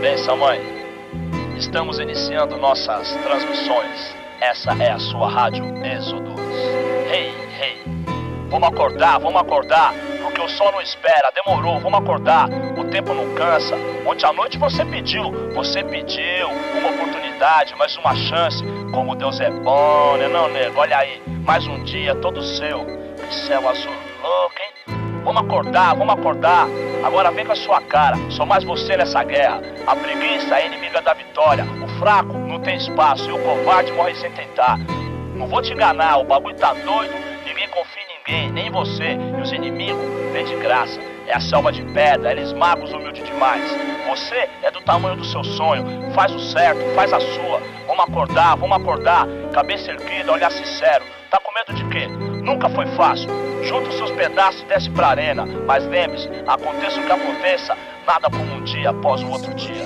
Benção, mãe. Estamos iniciando nossas transmissões. Essa é a sua rádio Êxodos. Hey, hey. Vamos acordar, porque o sol não espera, demorou, vamos acordar. O tempo não cansa. Ontem à noite você pediu uma oportunidade, mais uma chance. Como Deus é bom, né não, nego? Olha aí, mais um dia todo seu. Que céu azul louco, hein? Vamos acordar. Agora vem com a sua cara, só mais você nessa guerra. A preguiça é inimiga da vitória. O fraco não tem espaço e o covarde morre sem tentar. Não vou te enganar, o bagulho tá doido. Ninguém confia em ninguém, nem em você. E os inimigos vêm de graça. É a selva de pedra, eles magos humildes demais. Você é do tamanho do seu sonho. Faz o certo, faz a sua. Vamos acordar. Cabeça erguida, olhar sincero. Tá com medo de quê? Nunca foi fácil. Junta os seus pedaços e desce pra arena. Mas lembre-se, aconteça o que aconteça, nada como um dia após o outro dia.